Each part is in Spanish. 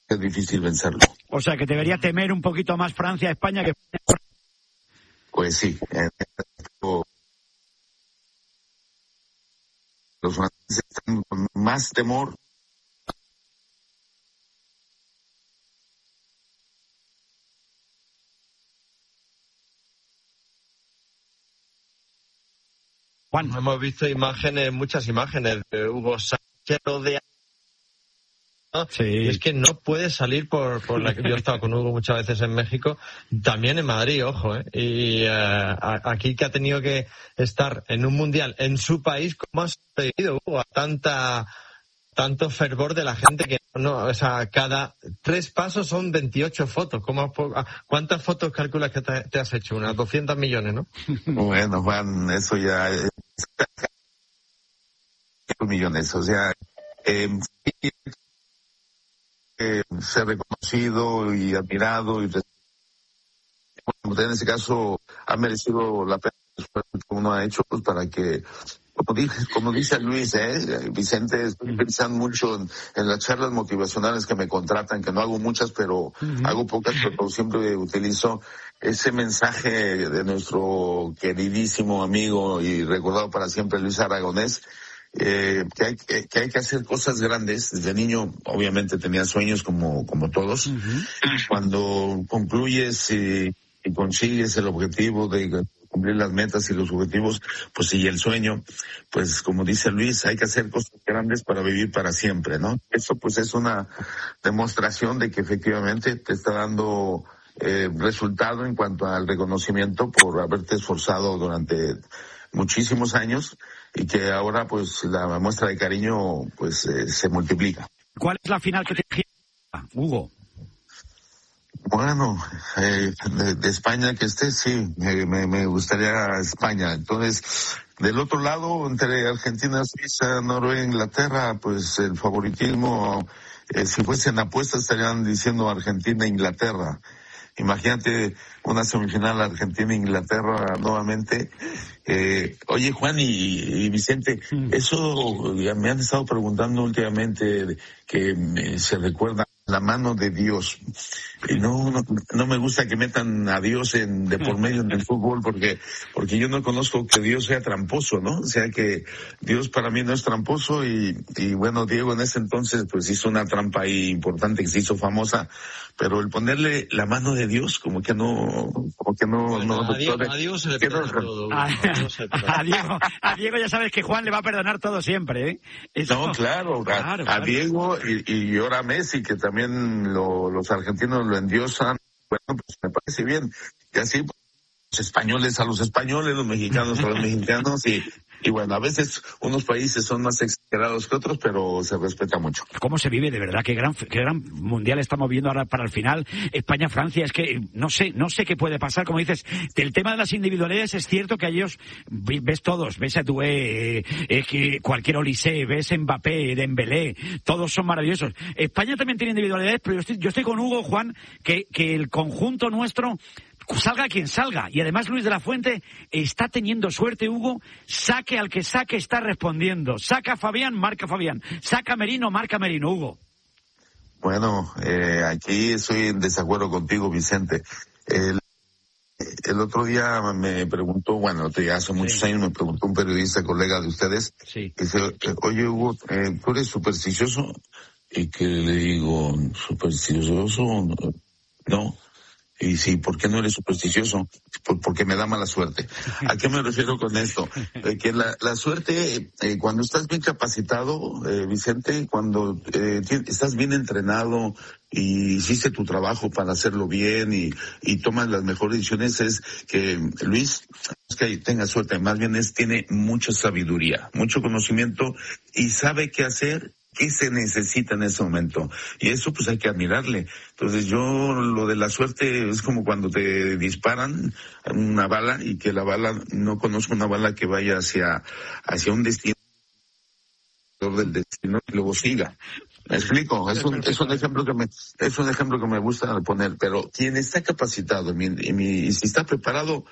es difícil vencerlo. O sea, que debería temer un poquito más Francia a España que... Pues sí. Los franceses están con más temor. Juan. Hemos visto muchas imágenes de Hugo Sánchez de... Sí. Y es que no puede salir por la que yo he estado con Hugo muchas veces en México, también en Madrid, ojo, y aquí que ha tenido que estar en un mundial en su país. ¿Cómo has seguido, Hugo, tanto fervor de la gente que cada 3 pasos son 28 fotos? ¿Cuántas fotos calculas que te has hecho? Unas 200 millones, ¿no? Bueno, Juan, eso ya es millones, o sea, ser reconocido y admirado, y en ese caso ha merecido la pena que uno ha hecho, pues, para que, como dice Luis, Vicente, estoy pensando mucho en las charlas motivacionales que me contratan, que no hago muchas, pero hago pocas, pero siempre utilizo ese mensaje de nuestro queridísimo amigo y recordado para siempre Luis Aragonés, que hay que hacer cosas grandes. Desde niño, obviamente, tenía sueños como todos. Cuando concluyes y consigues el objetivo de cumplir las metas y los objetivos, pues y el sueño, pues como dice Luis, hay que hacer cosas grandes para vivir para siempre, ¿no? Eso pues es una demostración de que efectivamente te está dando resultado en cuanto al reconocimiento por haberte esforzado durante muchísimos años, y que ahora pues la muestra de cariño pues se multiplica. ¿Cuál es la final que te gira, Hugo? Bueno, de España que esté, sí, me gustaría España. Entonces, del otro lado, entre Argentina, Suiza, Noruega, Inglaterra, pues el favoritismo, si fuesen apuestas estarían diciendo Argentina e Inglaterra. Imagínate una semifinal Argentina-Inglaterra nuevamente. Oye, Juan y Vicente, eso ya me han estado preguntando últimamente, que se recuerda la mano de Dios. Y no me gusta que metan a Dios de por medio en el fútbol, porque yo no conozco que Dios sea tramposo, ¿no? O sea que Dios para mí no es tramposo, y bueno, Diego en ese entonces pues hizo una trampa ahí importante que se hizo famosa, pero el ponerle la mano de Dios como que no. Bueno, a Diego se le perdona todo. A Diego ya sabes que Juan le va a perdonar todo siempre, ¿eh? No, claro. A Diego y ahora a Messi, que también los argentinos lo endiosan. Bueno, pues me parece bien. Y así, los españoles a los españoles, los mexicanos a los mexicanos, y bueno, a veces unos países son más exagerados que otros, pero se respeta mucho. ¿Cómo se vive, de verdad? Qué gran mundial estamos viendo ahora para el final. España-Francia, es que no sé qué puede pasar. Como dices, del tema de las individualidades, es cierto que a ellos ves todos, ves a Doué, cualquier Olise, ves Mbappé, Dembélé, todos son maravillosos. España también tiene individualidades, pero yo estoy con Hugo, Juan, que el conjunto nuestro, salga quien salga, y además Luis de la Fuente está teniendo suerte, Hugo, saque al que saque está respondiendo, saca a Fabián, marca Fabián, saca a Merino, marca Merino, Hugo. Bueno, aquí estoy en desacuerdo contigo, Vicente. El otro día me preguntó, hace muchos años me preguntó un periodista colega de ustedes, que dice, oye Hugo, ¿tú eres supersticioso? Y que le digo, ¿supersticioso? No. Y sí, ¿por qué no eres supersticioso? Porque me da mala suerte. ¿A qué me refiero con esto? Que la suerte, cuando estás bien capacitado, Vicente, cuando estás bien entrenado y hiciste tu trabajo para hacerlo bien y tomas las mejores decisiones, es que Luis, es que tenga suerte, más bien tiene mucha sabiduría, mucho conocimiento y sabe qué hacer, qué se necesita en ese momento. Y eso pues hay que admirarle. Entonces lo de la suerte es como cuando te disparan una bala y que la bala, no conozco una bala que vaya hacia un destino del destino y luego siga. ¿Me explico? Es un ejemplo que me gusta poner, pero quien está capacitado y si está preparado,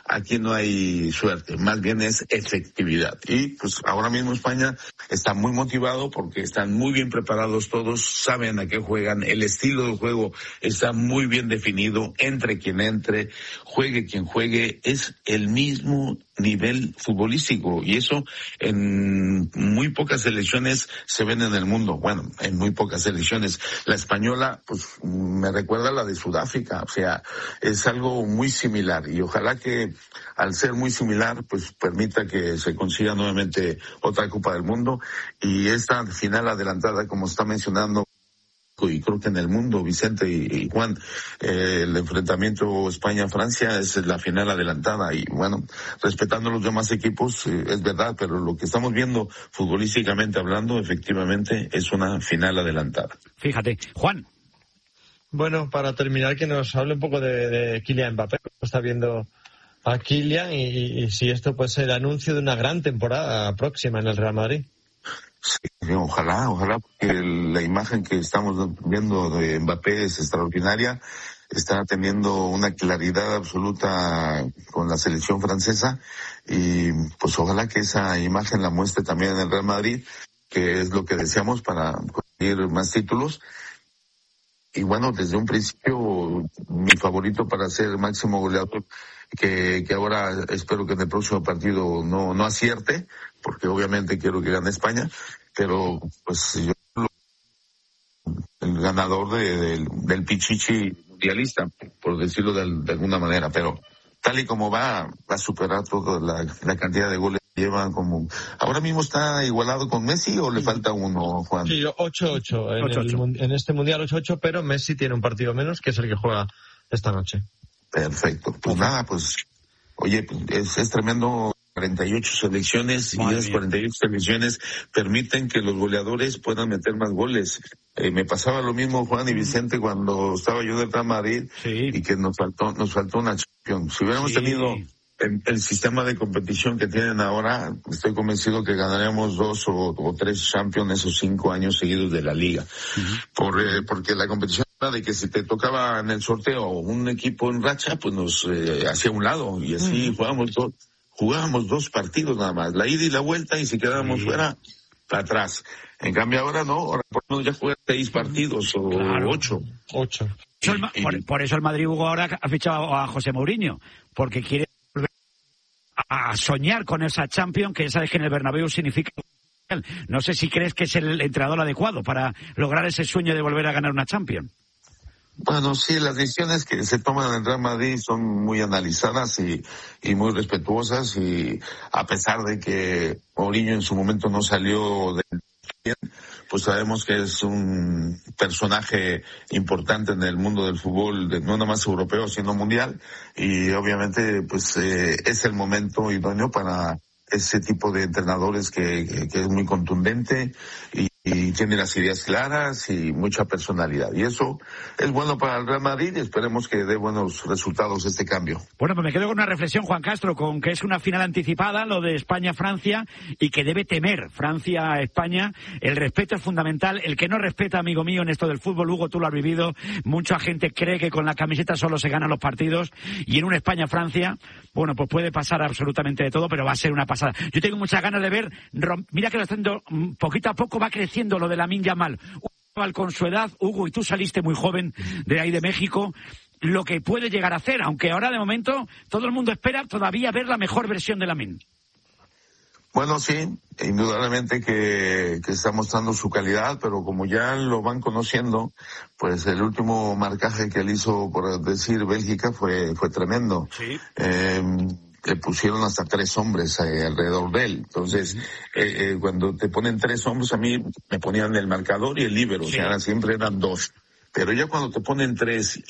aquí no hay suerte, más bien es efectividad. Y pues ahora mismo España está muy motivado porque están muy bien preparados todos, saben a qué juegan, el estilo de juego está muy bien definido, entre quien entre, juegue quien juegue, es el mismo nivel futbolístico, y eso en muy pocas selecciones se ven en el mundo. Bueno, en muy pocas selecciones. La española, pues me recuerda a la de Sudáfrica, o sea, es algo muy similar, y ojalá que al ser muy similar, pues permita que se consiga nuevamente otra Copa del Mundo, y esta final adelantada, como está mencionando, y creo que en el mundo, Vicente y Juan, el enfrentamiento España-Francia es la final adelantada, y bueno, respetando los demás equipos, es verdad, pero lo que estamos viendo futbolísticamente hablando, efectivamente, es una final adelantada. Fíjate, Juan. Bueno, para terminar, que nos hable un poco de Kylian Mbappé, cómo está viendo a Kylian, y si esto puede ser el anuncio de una gran temporada próxima en el Real Madrid. Sí, ojalá, porque la imagen que estamos viendo de Mbappé es extraordinaria, está teniendo una claridad absoluta con la selección francesa, y pues ojalá que esa imagen la muestre también en el Real Madrid, que es lo que deseamos para conseguir más títulos. Y bueno, desde un principio, mi favorito para ser máximo goleador, que ahora espero que en el próximo partido no acierte, porque obviamente quiero que gane España, pero pues yo el ganador del Pichichi mundialista, por decirlo de alguna manera, pero tal y como va a superar toda la cantidad de goles que lleva. Como ahora mismo está igualado con Messi, ¿o le falta uno, Juan? Sí, 8-8 en este mundial, 8-8, pero Messi tiene un partido menos, que es el que juega esta noche. Perfecto. Pues nada, pues oye, es tremendo. 48 selecciones, y esas 48 selecciones permiten que los goleadores puedan meter más goles. Me pasaba lo mismo, Juan y Vicente, cuando estaba yo del Real Madrid, y que nos faltó una Champions. Si hubiéramos tenido el sistema de competición que tienen ahora, estoy convencido que ganaríamos 2 o 3 Champions esos 5 años seguidos de la Liga. Porque la competición era de que si te tocaba en el sorteo un equipo en racha, pues nos hacía un lado, y así jugábamos 2 partidos nada más, la ida y la vuelta, y si quedábamos fuera, para atrás. En cambio ahora no, ahora ya juegan 6 partidos o 8. Por eso el Madrid, Hugo, ahora ha fichado a José Mourinho, porque quiere volver a soñar con esa Champions, que sabes que en el Bernabéu significa. No sé si crees que es el entrenador adecuado para lograr ese sueño de volver a ganar una Champions. Bueno, sí, las decisiones que se toman en el Real Madrid son muy analizadas y muy respetuosas, y a pesar de que Mourinho en su momento no salió del bien, pues sabemos que es un personaje importante en el mundo del fútbol, no nada más europeo, sino mundial, y obviamente pues es el momento idóneo para ese tipo de entrenadores que es muy contundente y tiene las ideas claras y mucha personalidad. Y eso es bueno para el Real Madrid, y esperemos que dé buenos resultados este cambio. Bueno, pues me quedo con una reflexión, Juan Castro, con que es una final anticipada, lo de España-Francia, y que debe temer Francia-España. El respeto es fundamental. El que no respeta, amigo mío, en esto del fútbol, Hugo, tú lo has vivido, mucha gente cree que con la camiseta solo se ganan los partidos, y en un España-Francia, bueno, pues puede pasar absolutamente de todo, pero va a ser una pasada. Yo tengo muchas ganas de ver, mira que lo haciendo poquito a poco, va creciendo lo de Lamine Yamal. Con su edad, Hugo, y tú saliste muy joven de ahí de México, lo que puede llegar a hacer, aunque ahora de momento todo el mundo espera todavía ver la mejor versión de Lamine. Bueno, sí, indudablemente que está mostrando su calidad, pero como ya lo van conociendo, pues el último marcaje que él hizo, por decir, Bélgica, fue tremendo. Sí. Le pusieron hasta 3 hombres alrededor de él. Entonces, cuando te ponen 3 hombres, a mí me ponían el marcador y el líbero, o sea, siempre eran 2. Pero ya cuando te ponen 3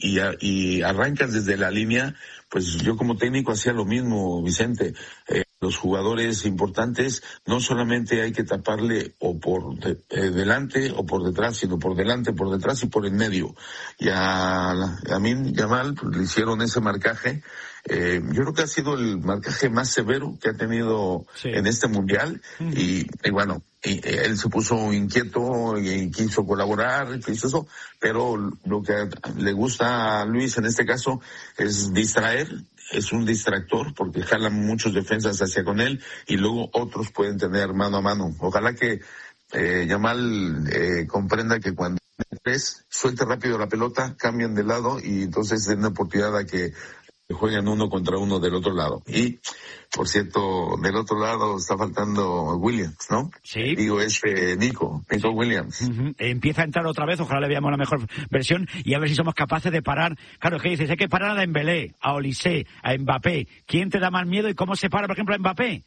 y arrancas desde la línea, pues yo como técnico hacía lo mismo, Vicente. Los jugadores importantes no solamente hay que taparle o por delante o por detrás, sino por delante, por detrás y por en medio. Y a mí, Yamal, pues, le hicieron ese marcaje. Yo creo que ha sido el marcaje más severo que ha tenido en este mundial. Y bueno, él se puso inquieto y quiso colaborar, quiso eso, pero lo que le gusta a Luis en este caso es distraer, es un distractor porque jalan muchos defensas hacia con él y luego otros pueden tener mano a mano. Ojalá que Yamal comprenda que cuando suelte rápido la pelota, cambian de lado y entonces den una oportunidad a que jueguen 1 contra 1 del otro lado. Y, por cierto, del otro lado está faltando Williams, ¿no? Sí. Digo, Nico Williams. Uh-huh. Empieza a entrar otra vez, ojalá le veamos la mejor versión y a ver si somos capaces de parar. Claro, ¿qué dices? Hay que parar a Dembélé, a Olise, a Mbappé. ¿Quién te da más miedo y cómo se para, por ejemplo, a Mbappé?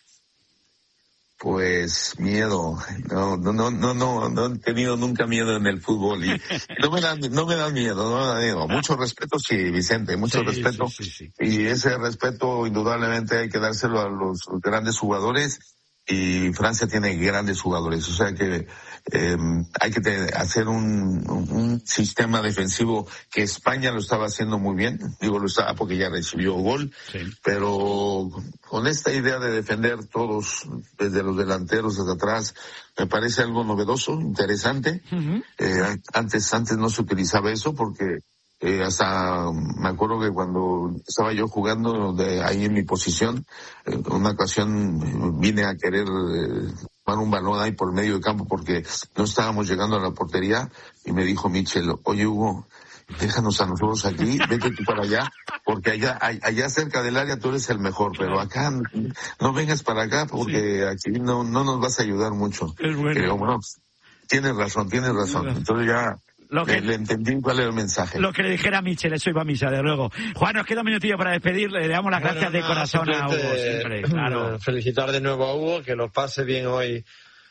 Pues miedo, no he tenido nunca miedo en el fútbol y no me da miedo, mucho respeto, sí, Vicente, mucho respeto, sí. Y ese respeto indudablemente hay que dárselo a los grandes jugadores y Francia tiene grandes jugadores, o sea que hay que hacer un sistema defensivo que España lo estaba haciendo muy bien, digo lo estaba porque ya recibió gol, sí. Pero con esta idea de defender todos, desde los delanteros hasta atrás, me parece algo novedoso, interesante. Uh-huh. Antes no se utilizaba eso porque hasta me acuerdo que cuando estaba yo jugando ahí en mi posición, una ocasión vine a querer tomar un balón ahí por medio de campo porque no estábamos llegando a la portería y me dijo Michel, oye Hugo, déjanos a nosotros aquí, vete tú para allá, porque allá cerca del área tú eres el mejor, pero acá no vengas para acá porque aquí no nos vas a ayudar mucho. Es bueno. Pero bueno, tienes razón. Entonces ya le entendí cuál era el mensaje. Lo que le dijera a Michel, eso iba a misa, de luego. Juan, nos queda un minutillo para despedirle, le damos las gracias de corazón a Hugo siempre. Claro. Felicitar de nuevo a Hugo, que lo pase bien hoy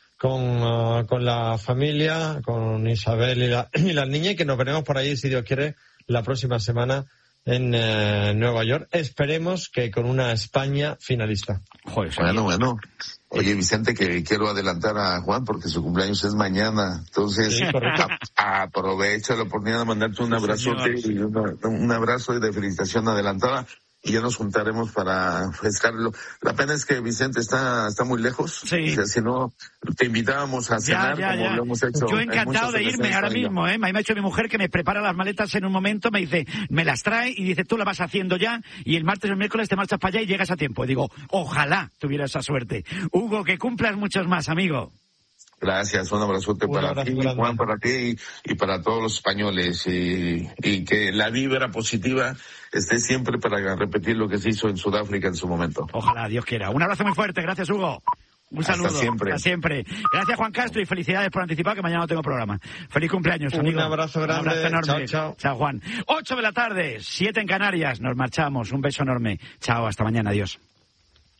con la familia, con Isabel y las niñas, y que nos veremos por ahí, si Dios quiere, la próxima semana en Nueva York. Esperemos que con una España finalista. Joder, bueno. Oye, Vicente, que quiero adelantar a Juan porque su cumpleaños es mañana. Entonces, sí, aprovecha la oportunidad de mandarte un abrazote y un abrazo de felicitación adelantada. Y ya nos juntaremos para festejarlo. La pena es que Vicente está muy lejos. Sí. O sea, si no, te invitábamos a cenar como lo hemos hecho. Yo encantado de irme ahora mismo, Me ha hecho mi mujer que me prepara las maletas en un momento, me dice, me las trae y dice, tú las vas haciendo ya y el martes o el miércoles te marchas para allá y llegas a tiempo. Y digo, ojalá tuviera esa suerte. Hugo, que cumplas muchos más, amigo. Gracias, un abrazote para ti, Juan, para ti y para todos los españoles y que la vibra positiva esté siempre para repetir lo que se hizo en Sudáfrica en su momento. Ojalá, Dios quiera. Un abrazo muy fuerte, gracias Hugo. Un saludo. Hasta siempre. Gracias Juan Castro y felicidades por anticipado que mañana no tengo programa. Feliz cumpleaños, amigo. Un abrazo grande. Un abrazo enorme. Chao, Juan. 8 de la tarde, 7 en Canarias. Nos marchamos. Un beso enorme. Chao, hasta mañana. Adiós.